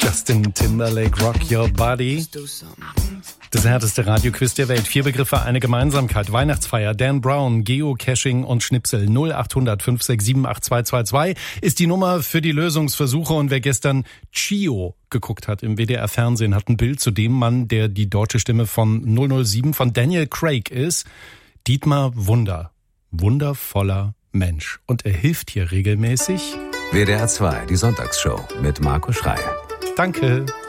Justin Timberlake, Rock Your Body. Das härteste Radioquiz der Welt. 4 Begriffe, eine Gemeinsamkeit. Weihnachtsfeier, Dan Brown, Geocaching und Schnipsel. 0800 567 8222 ist die Nummer für die Lösungsversuche. Und wer gestern Chio geguckt hat im WDR-Fernsehen, hat ein Bild zu dem Mann, der die deutsche Stimme von 007 von Daniel Craig ist. Dietmar Wunder. Wundervoller Mensch. Und er hilft hier regelmäßig. WDR 2, die Sonntagsshow mit Marco Schreil. Danke.